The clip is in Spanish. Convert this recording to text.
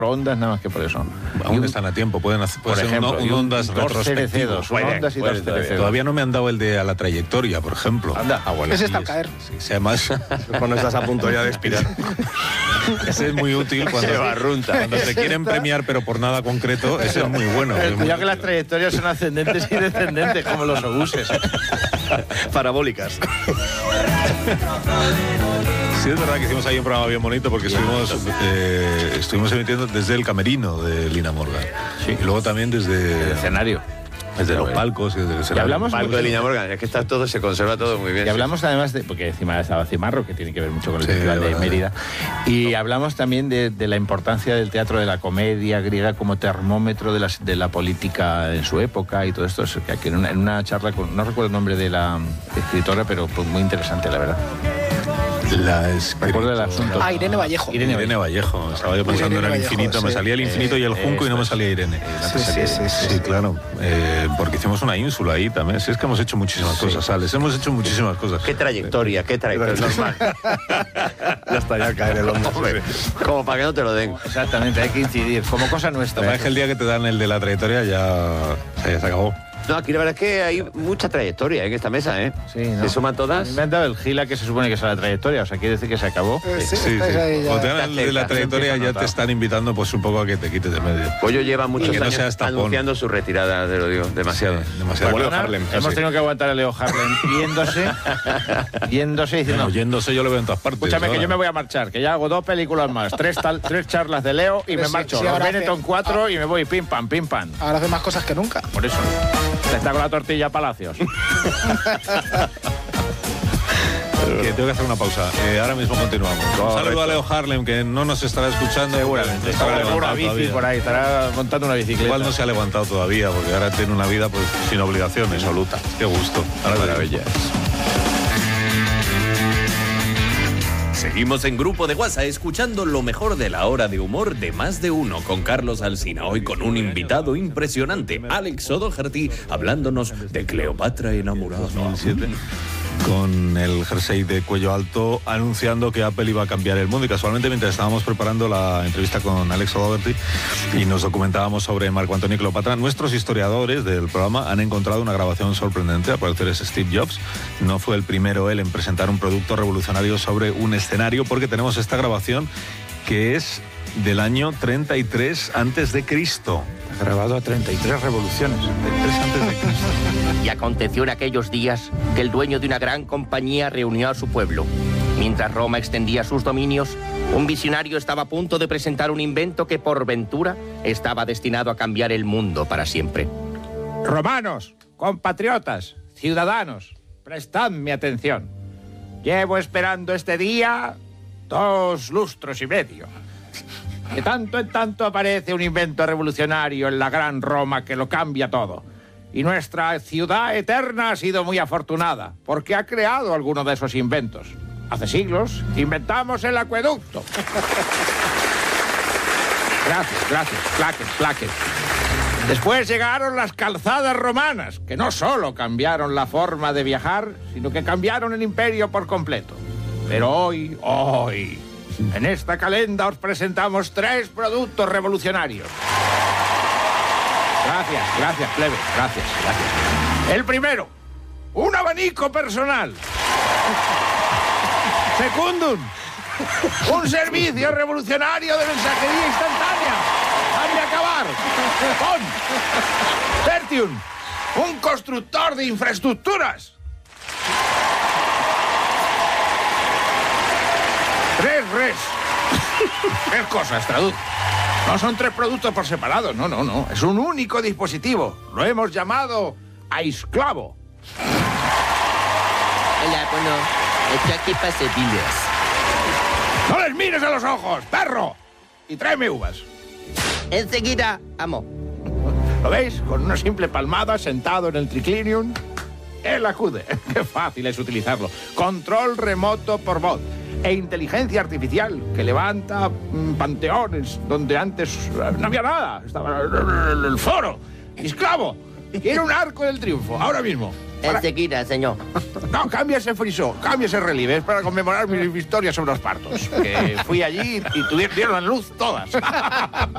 ondas nada más que por eso. Aún están a tiempo, pueden hacer por ejemplo, un ondas retrospectivos. Ondas y dos CDC2. Todavía no me han dado el de A la trayectoria, por ejemplo. Anda. Bueno, ese está al caer. Sí, además, cuando estás a punto ya de expirar. Ese es muy útil cuando te quieren premiar, pero por nada concreto. Ese es muy bueno. Cuidado que las trayectorias son ascendentes y descendentes, como los obuses. Parabólicas. Sí, es verdad que hicimos ahí un programa bien bonito porque estuvimos emitiendo desde el camerino de Lina Morgan. Sí. Y luego también desde el escenario. Desde los palcos y desde el escenario. Y hablamos palco de Lina Morgan, es que está todo, se conserva todo muy bien. Y hablamos además de, porque encima estaba Cimarro, que tiene que ver mucho con el Festival de Mérida, y hablamos también de la importancia del teatro de la comedia griega como termómetro de la política en su época y todo esto. Que en una charla, no recuerdo el nombre de la escritora, pero pues muy interesante, la verdad. Recuerdo el asunto. Irene Vallejo. Irene Vallejo. Estaba yo pensando en el infinito. Sí. Me salía el infinito y el junco y no me salía Irene. Sí, claro. Porque hicimos una ínsula ahí también. Sí, es que hemos hecho muchísimas cosas, Alex. Hemos hecho muchísimas cosas. ¿Qué trayectoria? Normal. Ya está, ya cae en el hondo. Como para que no te lo den. Exactamente, hay que incidir. Como cosa nuestra. Es que el día que te dan el de la trayectoria ya se acabó. No, aquí la verdad es que hay mucha trayectoria en esta mesa, ¿eh? Sí, ¿no? Se suman todas. Me han dado el gila que se supone que es la trayectoria, o sea, quiere decir que se acabó. Sí. Cuando te dan el de la trayectoria ya te están invitando pues un poco a que te quites de medio. Pollo lleva muchos años anunciando su retirada, te lo digo, demasiado. Demasiado. Leo Harlem. Hemos tenido que aguantar a Leo Harlem yéndose diciendo... Yéndose yo lo veo en todas partes. Escúchame, ahora. Que yo me voy a marchar, que ya hago 2 películas más, 3 charlas de Leo y me marcho. Los Benetton 4 y me voy pim pam. Ahora hace más cosas que nunca. Por eso. Está con la tortilla Palacios. Que tengo que hacer una pausa. Ahora mismo continuamos. Un saludo a Leo Harlem, que no nos estará escuchando. Seguramente. Estará con una bici por ahí, estará montando una bicicleta. Igual no se ha levantado todavía, porque ahora tiene una vida pues sin obligaciones. Absoluta. Qué gusto. Maravilla. Seguimos en Grupo de WhatsApp escuchando lo mejor de la hora de humor de Más de Uno con Carlos Alsina. Hoy con un invitado impresionante, Alex O'Doherty, hablándonos de Cleopatra enamorada. 2007. Con el jersey de cuello alto anunciando que Apple iba a cambiar el mundo, y casualmente mientras estábamos preparando la entrevista con Alex O'Doherty y nos documentábamos sobre Marco Antonio y Cleopatra, nuestros historiadores del programa han encontrado una grabación sorprendente. Al parecer es Steve Jobs, no fue el primero él en presentar un producto revolucionario sobre un escenario, porque tenemos esta grabación que es del año 33 a.C. Grabado a 33 revoluciones. 33 a.C. Y aconteció en aquellos días que el dueño de una gran compañía reunió a su pueblo. Mientras Roma extendía sus dominios, un visionario estaba a punto de presentar un invento que por ventura estaba destinado a cambiar el mundo para siempre. Romanos, compatriotas, ciudadanos, prestadme atención. Llevo esperando este día 2 lustros y medio. De tanto en tanto aparece un invento revolucionario en la gran Roma que lo cambia todo. Y nuestra ciudad eterna ha sido muy afortunada, porque ha creado alguno de esos inventos. Hace siglos inventamos el acueducto. Gracias. Claques. Después llegaron las calzadas romanas, que no solo cambiaron la forma de viajar, sino que cambiaron el imperio por completo. Pero hoy, en esta calenda os presentamos 3 productos revolucionarios. Gracias, plebe. Gracias. El primero, un abanico personal. Secundum, un servicio revolucionario de mensajería instantánea. ¡Dame a acabar! Tertium, un constructor de infraestructuras. 3 res. 3 cosas, traduz. No son 3 productos por separado, no. Es un único dispositivo. Lo hemos llamado Aisclavo. Hola, bueno, estoy aquí para servirles. ¡No les mires a los ojos, perro! Y tráeme uvas. Enseguida, amo. ¿Lo veis? Con una simple palmada, sentado en el triclinium, él acude. Qué fácil es utilizarlo. Control remoto por voz. E inteligencia artificial que levanta panteones donde antes no había nada. Estaba el foro. Esclavo, quiero un arco del triunfo, ahora mismo. Enseguida, señor. No, cambia ese friso, cambia ese relieve. Es para conmemorar mis victorias sobre los partos. Que fui allí y dieron luz todas.